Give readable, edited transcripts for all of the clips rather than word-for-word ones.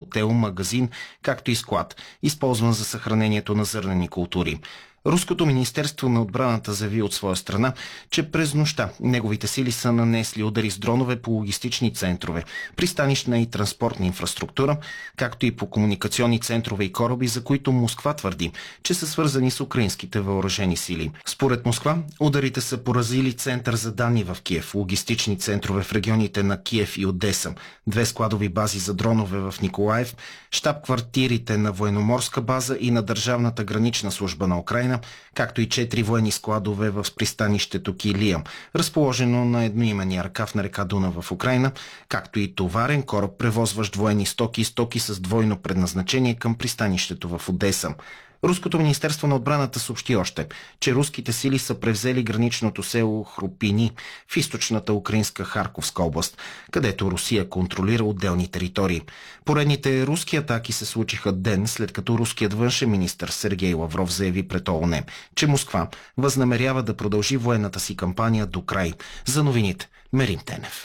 хотел, магазин, както и склад, използван за съхранението на зърнени култури. Руското министерство на отбраната заяви от своя страна, че през нощта неговите сили са нанесли удари с дронове по логистични центрове, пристанищна и транспортна инфраструктура, както и по комуникационни центрове и кораби, за които Москва твърди, че са свързани с украинските въоръжени сили. Според Москва, ударите са поразили център за данни в Киев, логистични центрове в регионите на Киев и Одеса, 2 складови бази за дронове в Николаев, щаб-квартирите на военноморска база и на Държавната гранична служба на Украина, както и 4 военни складове в пристанището Килия, разположено на едноименния ръкав на река Дунав в Украина, както и товарен кораб, превозващ военни стоки и стоки с двойно предназначение към пристанището в Одеса. Руското министерство на отбраната съобщи още, че руските сили са превзели граничното село Хрупини в източната украинска Харковска област, където Русия контролира отделни територии. Поредните руски атаки се случиха ден след като руският външен министър Сергей Лавров заяви пред ООН, че Москва възнамерява да продължи военната си кампания до край. За новините Мерим Тенев.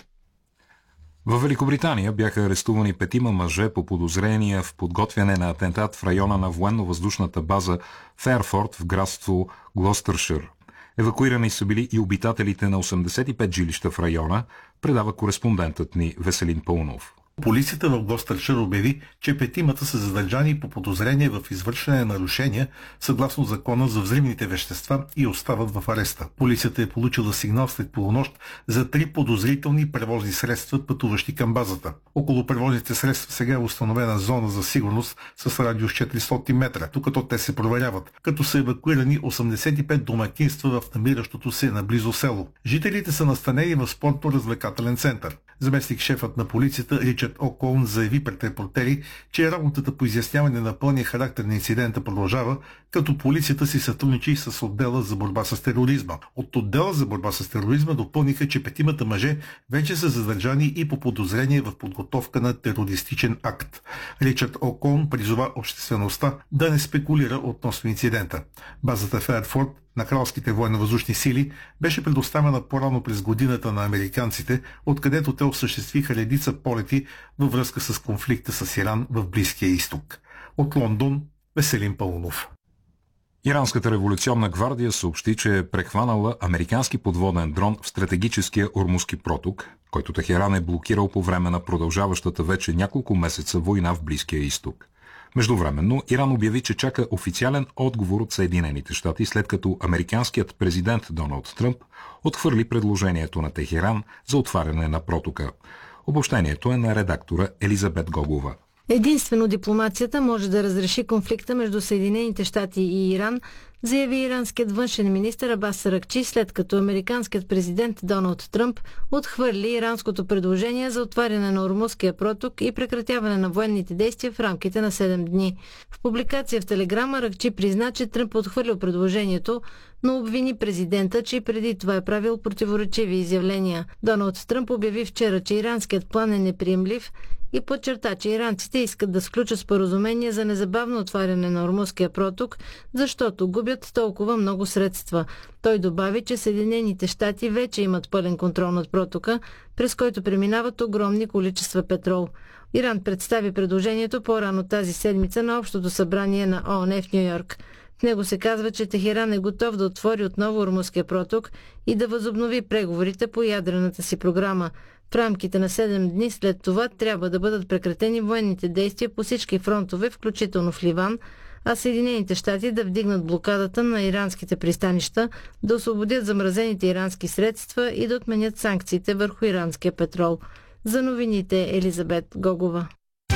В Великобритания бяха арестувани 5 мъже по подозрения в подготвяне на атентат в района на военно-въздушната база Ферфорд в градство Глостършир. Евакуирани са били и обитателите на 85 жилища в района, предава кореспондентът ни Веселин Паунов. Полицията в Глостършир обяви, че 5 са задържани по подозрение в извършване на нарушения съгласно закона за взривните вещества и остават в ареста. Полицията е получила сигнал след полунощ за 3 подозрителни превозни средства, пътуващи към базата. Около превозните средства сега е установена зона за сигурност с радиус 400 метра, докато те се проверяват, като са евакуирани 85 домакинства в намиращото се наблизо село. Жителите са настанени в спортно-развлекателен център. Заместник шефът на полицията Ричард О'Коун заяви пред репортери, че работата по изясняване на пълния характер на инцидента продължава, като полицията си сътрудничи с отдела за борба с тероризма. От отдела за борба с тероризма допълниха, че 5 мъже вече са задържани и по подозрение в подготовка на терористичен акт. Ричард О'Коун призова обществеността да не спекулира относно инцидента. Базата Ферфорд на кралските военновъздушни сили беше предоставена по-рано през годината на американците, откъдето те осъществиха редица полети във връзка с конфликта с Иран в Близкия изток. От Лондон, Веселин Паунов. Иранската революционна гвардия съобщи, че е прехванала американски подводен дрон в стратегическия Ормузки проток, който Техеран е блокирал по време на продължаващата вече няколко месеца война в Близкия изток. Междувременно, Иран обяви, че чака официален отговор от Съединените щати, след като американският президент Доналд Тръмп отхвърли предложението на Техеран за отваряне на протока. Обобщението е на редактора Елизабет Гогова. Единствено дипломацията може да разреши конфликта между Съединените щати и Иран, заяви иранският външен министър Абас Аракчи, след като американският президент Доналд Тръмп отхвърли иранското предложение за отваряне на Ормузкия проток и прекратяване на военните действия в рамките на 7 дни. В публикация в Телеграм Аракчи призна, че Тръмп отхвърлил предложението, но обвини президента, че преди това е правил противоречиви изявления. Доналд Тръмп обяви вчера, че иранският план е неприемлив и подчерта, че иранците искат да сключат споразумение за незабавно отваряне на Ормузкия проток, защото губят толкова много средства. Той добави, че Съединените щати вече имат пълен контрол над протока, през който преминават огромни количества петрол. Иран представи предложението по-рано тази седмица на Общото събрание на ООН в Ню-Йорк. В него се казва, че Техеран е готов да отвори отново Ормузкия проток и да възобнови преговорите по ядрената си програма. В рамките на 7 дни след това трябва да бъдат прекратени военните действия по всички фронтове, включително в Ливан, а Съединените щати да вдигнат блокадата на иранските пристанища, да освободят замразените ирански средства и да отменят санкциите върху иранския петрол. За новините Елизабет Гогова.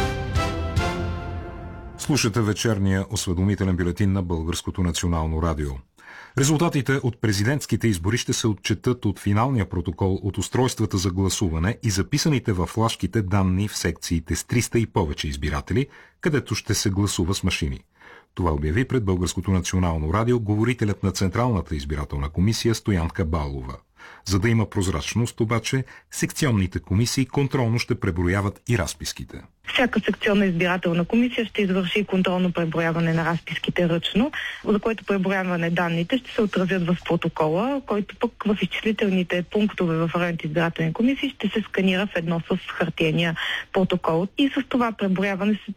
Слушате вечерния осведомителен бюлетин на Българското национално радио. Резултатите от президентските избори ще се отчетат от финалния протокол от устройствата за гласуване и записаните във флашките данни в секциите с 300 и повече избиратели, където ще се гласува с машини. Това обяви пред Българското национално радио говорителят на Централната избирателна комисия Стоянка Балова. За да има прозрачност, обаче, секционните комисии контролно ще преброяват и разписките. Всяка секционна избирателна комисия ще извърши контролно преброяване на разписките ръчно, за което преброяване данните ще се отразят в протокола, който пък в изчислителните пунктове в районните избирателни комисии ще се сканира в едно с хартиения протокол. И с това преброяване се